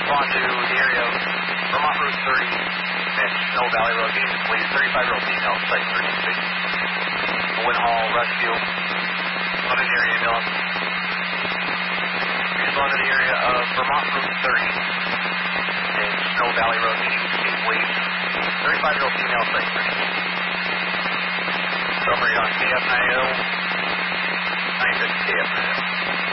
respond to the area of Vermont Route 30 and Snow Valley Road. Gaines Police, 35-year-old female, site 36. Winhall Rescue. Out in the area ambulance. Respond to the area of Vermont Route 30 and Snow Valley Road. Gaines Police, 35-year-old female, site 36. Summary on KF9L, 96 KF9L.